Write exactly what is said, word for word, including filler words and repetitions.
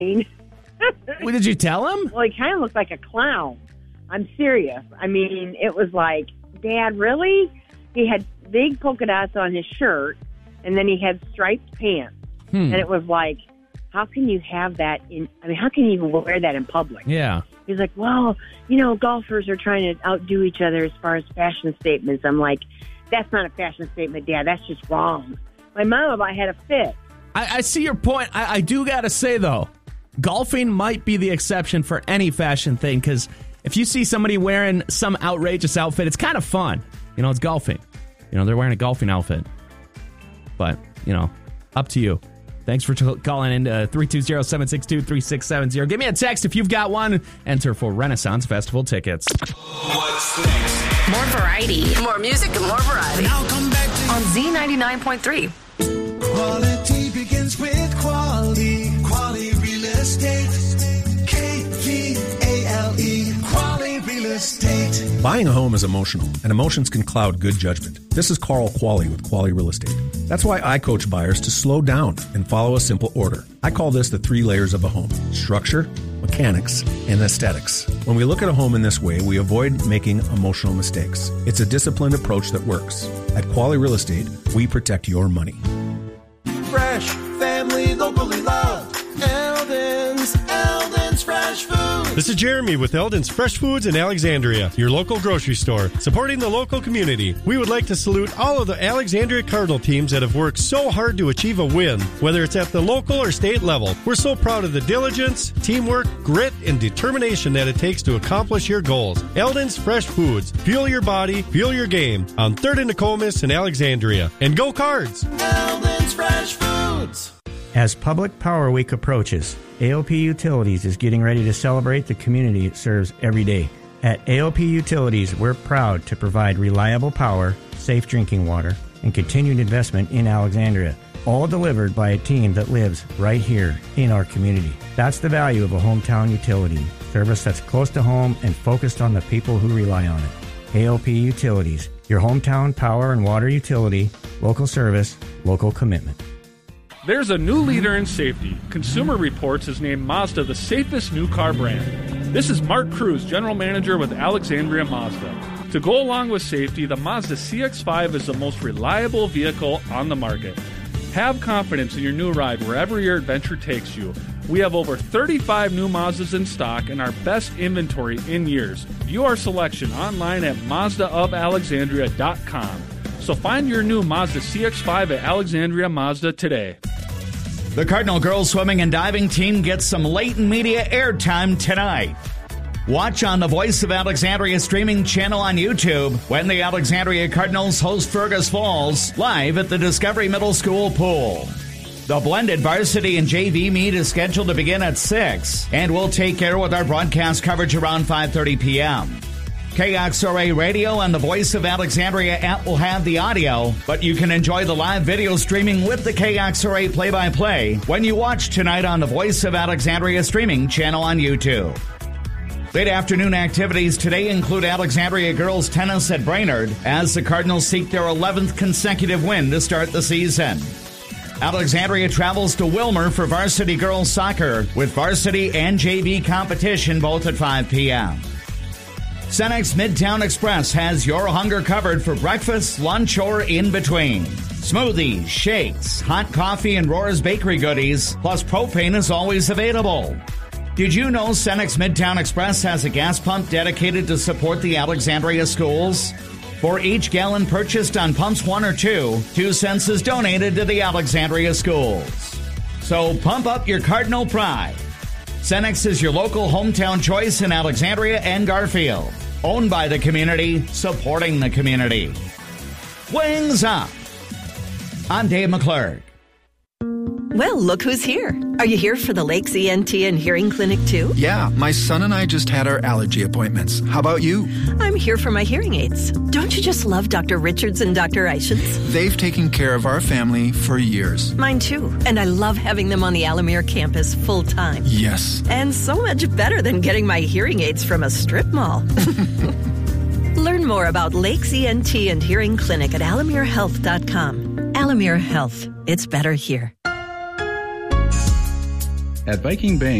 What did you tell him? Well, he kind of looked like a clown. I'm serious. I mean, it was like, Dad, really? He had big polka dots on his shirt, and then he had striped pants. Hmm. And it was like, how can you have that in, I mean, how can you even wear that in public? Yeah. He's like, well, you know, golfers are trying to outdo each other as far as fashion statements. I'm like, that's not a fashion statement, Dad. That's just wrong. My mom, I had a fit. I, I see your point. I, I do got to say, though, golfing might be the exception for any fashion thing, because if you see somebody wearing some outrageous outfit, it's kind of fun. You know, it's golfing. You know, they're wearing a golfing outfit. But, you know, up to you. Thanks for t- calling in to three two zero, seven six two, three six seven zero. Give me a text if you've got one. Enter for Renaissance Festival tickets. What's next? More variety. More music and more variety. Now come back to On Z ninety-nine point three. Quality begins with quality. Quality real estate. K V A L E. Quality real estate. Buying a home is emotional, and emotions can cloud good judgment. This is Carl Qualley with Qualley Real Estate. That's why I coach buyers to slow down and follow a simple order. I call this the three layers of a home: structure, mechanics, and aesthetics. When we look at a home in this way, we avoid making emotional mistakes. It's a disciplined approach that works. At Qualley Real Estate, we protect your money. Fresh, family, locally loved. Eldon's, Eldon's Fresh Foods. This is Jeremy with Eldon's Fresh Foods in Alexandria, your local grocery store, supporting the local community. We would like to salute all of the Alexandria Cardinal teams that have worked so hard to achieve a win, whether it's at the local or state level. We're so proud of the diligence, teamwork, grit, and determination that it takes to accomplish your goals. Eldon's Fresh Foods. Fuel your body, fuel your game. On third and Nokomis in Alexandria. And go Cards! Eldon's Fresh Foods. As Public Power Week approaches, A O P Utilities is getting ready to celebrate the community it serves every day. At A O P Utilities, we're proud to provide reliable power, safe drinking water, and continued investment in Alexandria, all delivered by a team that lives right here in our community. That's the value of a hometown utility, service that's close to home and focused on the people who rely on it. A O P Utilities, your hometown power and water utility, local service, local commitment. There's a new leader in safety. Consumer Reports has named Mazda the safest new car brand. This is Mark Cruz, General Manager with Alexandria Mazda. To go along with safety, the Mazda C X five is the most reliable vehicle on the market. Have confidence in your new ride wherever your adventure takes you. We have over thirty-five new Mazdas in stock and our best inventory in years. View our selection online at Mazda of Alexandria dot com. So find your new Mazda C X five at Alexandria Mazda today. The Cardinal girls swimming and diving team gets some latent media airtime tonight. Watch on the Voice of Alexandria streaming channel on YouTube when the Alexandria Cardinals host Fergus Falls live at the Discovery Middle School pool. The blended varsity and J V meet is scheduled to begin at six, and we'll take care with our broadcast coverage around five thirty p.m. K X R A Radio and the Voice of Alexandria app will have the audio, but you can enjoy the live video streaming with the K X R A play-by-play when you watch tonight on the Voice of Alexandria streaming channel on YouTube. Late afternoon activities today include Alexandria girls tennis at Brainerd as the Cardinals seek their eleventh consecutive win to start the season. Alexandria travels to Wilmer for varsity girls soccer with varsity and J V competition both at five p.m. Cenex Midtown Express has your hunger covered for breakfast, lunch, or in between. Smoothies, shakes, hot coffee, and Roar's bakery goodies, plus propane is always available. Did you know Cenex Midtown Express has a gas pump dedicated to support the Alexandria schools? For each gallon purchased on pumps one or two, two cents is donated to the Alexandria schools. So pump up your Cardinal pride. Cenex is your local hometown choice in Alexandria and Garfield. Owned by the community, supporting the community. Wings up! I'm Dave McClurg. Well, look who's here. Are you here for the Lakes E N T and Hearing Clinic, too? Yeah, my son and I just had our allergy appointments. How about you? I'm here for my hearing aids. Don't you just love Doctor Richards and Doctor Eichens? They've taken care of our family for years. Mine, too. And I love having them on the Alamere campus full-time. Yes. And so much better than getting my hearing aids from a strip mall. Learn more about Lakes E N T and Hearing Clinic at alamere health dot com. Alamere Health. It's better here. At Viking Bank,